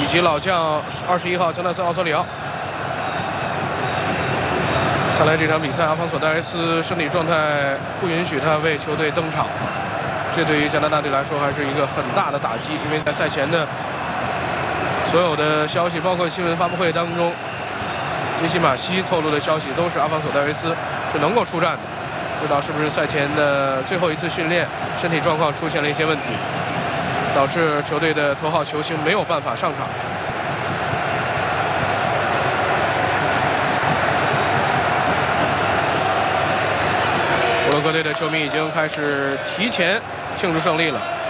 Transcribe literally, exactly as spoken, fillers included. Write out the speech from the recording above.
以及老将二十一号江纳森·奥索里奥。看来这场比赛阿方索·戴维斯身体状态不允许他为球队登场，这对于加拿大队来说还是一个很大的打击，因为在赛前的所有的消息，包括新闻发布会当中，杰西·马西透露的消息都是阿方索·戴维斯是能够出战的。不知道是不是赛前的最后一次训练，身体状况出现了一些问题，导致球队的头号球星没有办法上场。摩洛哥队的球迷已经开始提前庆祝胜利了。